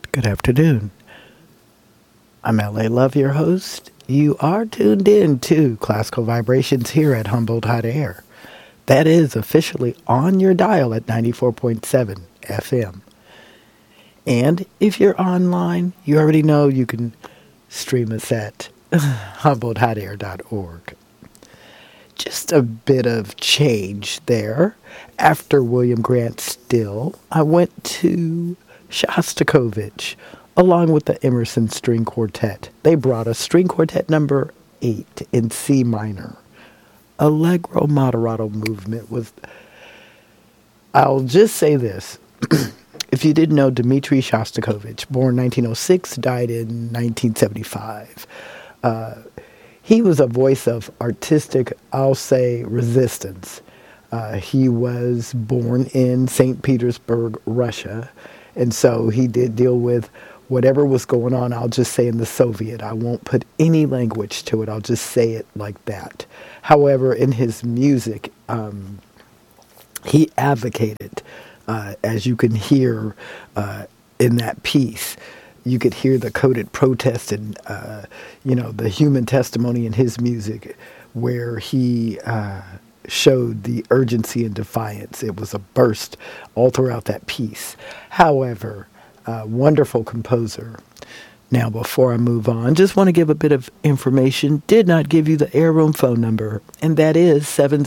Good afternoon. I'm L.A. Love, your host. You are tuned in to Classical Vibrations here at Humboldt Hot Air. That is officially on your dial at 94.7 FM. And if you're online, you already know you can stream us at HumboldtHotAir.org. Just a bit of change there. After William Grant Still, I went to Shostakovich along with the Emerson String Quartet. They brought us String Quartet number 8 in C minor. Allegro Moderato movement was... I'll just say this. If you didn't know, Dmitri Shostakovich, born 1906, died in 1975. He was a voice of artistic, I'll say, resistance. He was born in St. Petersburg, Russia, and so he did deal with whatever was going on, I'll just say in the Soviet. I won't put any language to it. I'll just say it like that. However, in his music, he advocated, as you can hear in that piece, you could hear the coded protest and, the human testimony in his music where he showed the urgency and defiance. It was a burst all throughout that piece. However, wonderful composer. Now, before I move on, just want to give a bit of information. Did not give you the Air Room phone number, and that is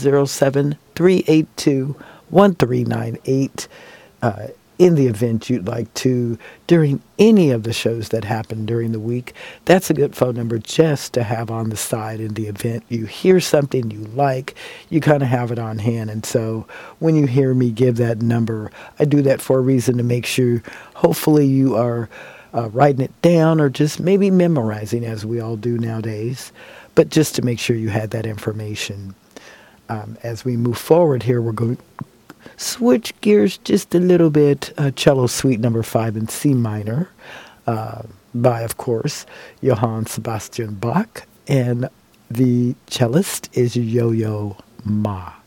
707-382-1398. In the event you'd like to, during any of the shows that happen during the week, that's a good phone number just to have on the side in the event you hear something you like, you kind of have it on hand. And so when you hear me give that number, I do that for a reason to make sure hopefully you are writing it down or just maybe memorizing as we all do nowadays, but just to make sure you had that information. As we move forward here, we're going switch gears just a little bit. Cello Suite number 5 in C minor by, of course, Johann Sebastian Bach. And the cellist is Yo-Yo Ma.